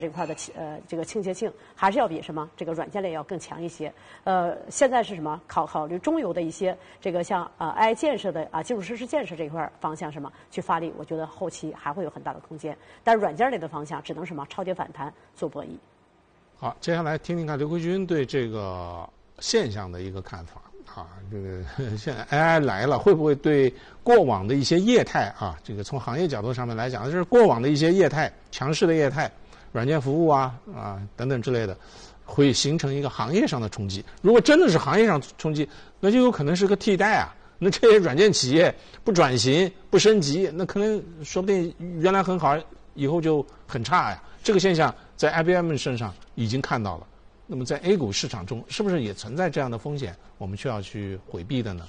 这块的这个倾斜性还是要比什么这个软件类要更强一些。现在是什么考虑中游的一些这个像AI 建设的基础设施建设这一块方向什么去发力，我觉得后期还会有很大的空间。但软件类的方向只能什么超跌反弹做博弈。 好，接下来听听看刘奎军对这个现象的一个看法。这个现在 AI 来了，会不会对过往的一些业态这个从行业角度上面来讲，就是过往的一些业态强势的业态，软件服务等等之类的，会形成一个行业上的冲击。如果真的是行业上冲击，那就有可能是个替代那这些软件企业不转型不升级，那可能说不定原来很好，以后就很差呀。这个现象在 IBM 身上已经看到了。那么在 A 股市场中，是不是也存在这样的风险？我们需要去回避的呢？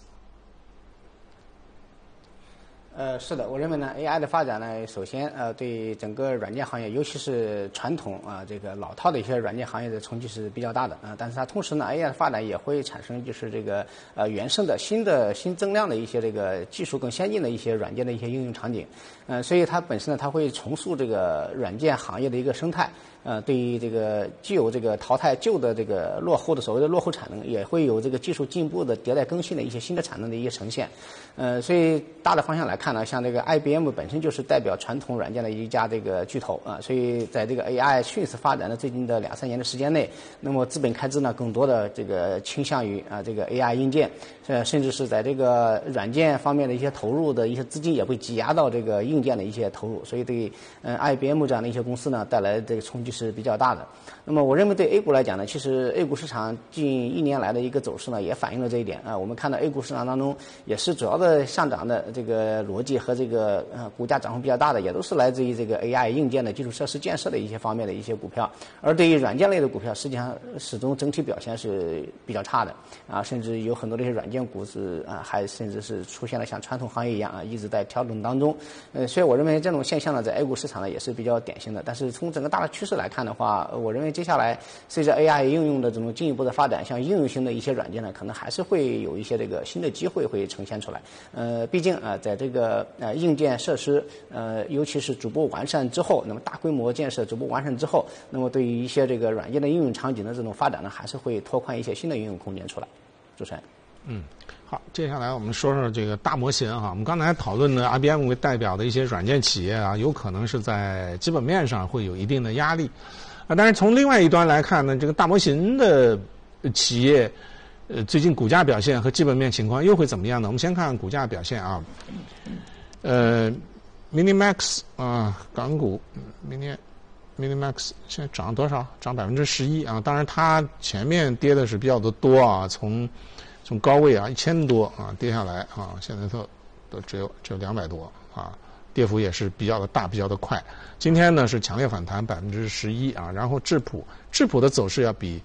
是的，我认为呢 ，AI 的发展呢，首先对整个软件行业，尤其是传统这个老套的一些软件行业的冲击是比较大的但是它同时呢 ，AI 的发展也会产生就是这个原生的新增量的一些这个技术更先进的一些软件的一些应用场景，所以它本身呢，它会重塑这个软件行业的一个生态。对于这个既有这个淘汰旧的这个落后的所谓的落后产能，也会有这个技术进步的迭代更新的一些新的产能的一些呈现。所以大的方向来看呢，像这个 IBM 本身就是代表传统软件的一家这个巨头所以在这个 AI 迅速发展的最近的2-3年的时间内，那么资本开支呢更多的这个倾向于这个 AI 硬件，甚至是在这个软件方面的一些投入的一些资金也会挤压到这个硬件的一些投入，所以对IBM 这样的一些公司呢带来这个冲击是比较大的。那么我认为对 A 股来讲呢，其实 A 股市场近1年来的一个走势呢，也反映了这一点我们看到 A 股市场当中也是主要的上涨的这个逻辑和这个股价涨幅比较大的，也都是来自于这个 AI 硬件的基础设施建设的一些方面的一些股票。而对于软件类的股票，实际上始终整体表现是比较差的甚至有很多这些软件股是还甚至是出现了像传统行业一样一直在调整当中。所以我认为这种现象呢，在 A 股市场呢也是比较典型的。但是从整个大的趋势来看的话，我认为接下来随着 AI 应用的这种进一步的发展，像应用型的一些软件呢，可能还是会有一些这个新的机会会呈现出来。毕竟在这个硬件设施尤其是逐步完善之后，那么大规模建设逐步完善之后，那么对于一些这个软件的应用场景的这种发展呢，还是会拓宽一些新的应用空间出来。主持人。 好，接下来我们说说这个大模型我们刚才讨论的 IBM 为代表的一些软件企业有可能是在基本面上会有一定的压力但是从另外一端来看呢，这个大模型的企业最近股价表现和基本面情况又会怎么样呢？我们先看股价表现Minimax 港股Minimax 现在涨多少？涨11%当然它前面跌的是比较的多从高位1000多跌下来现在都只有200多跌幅也是比较的大，比较的快。今天呢是强烈反弹11%然后质朴的走势要比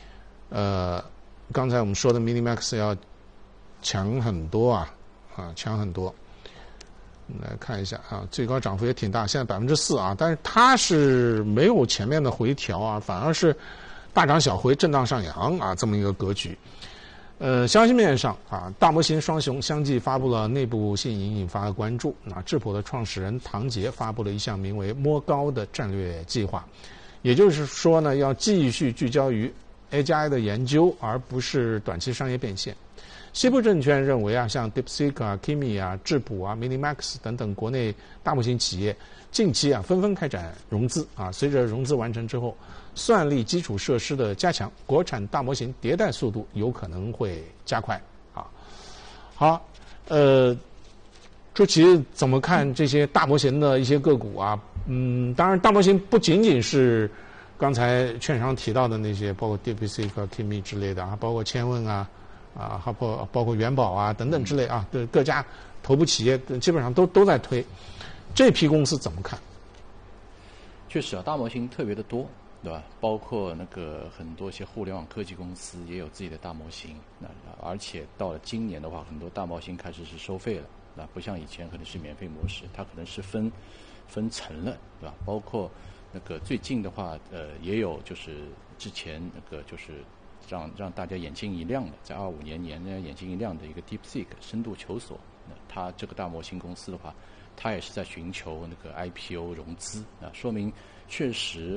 刚才我们说的 Minimax 要强很多强很多。我们来看一下最高涨幅也挺大，现在4%但是它是没有前面的回调反而是大涨小回，震荡上扬这么一个格局。消息面上大模型双雄相继发布了内部信息，引发了关注。质朴的创始人唐杰发布了一项名为摸高的战略计划，也就是说呢，要继续聚焦于 AI 的研究，而不是短期商业变现。西部证券认为像 DeepSeek、Kimi、质朴Minimax 等等国内大模型企业近期纷纷开展融资随着融资完成之后，算力基础设施的加强，国产大模型迭代速度有可能会加快好，朱琦怎么看这些大模型的一些个股当然大模型不仅仅是刚才券商提到的那些，包括 DeepSeek、Kimi 之类的包括千问包括元宝等等之类对各家头部企业基本上都在推。这批公司怎么看？ 确实大模型特别的多，对吧？包括那个很多些互联网科技公司也有自己的大模型，而且到了今年的话，很多大模型开始是收费了，不像以前可能是免费模式，它可能是分层了，对吧？包括那个最近的话，也有就是之前那个就是让大家眼睛一亮的，在25年眼睛一亮的一个 DeepSeek 深度求索，它这个大模型公司的话，它也是在寻求那个 IPO 融资说明确实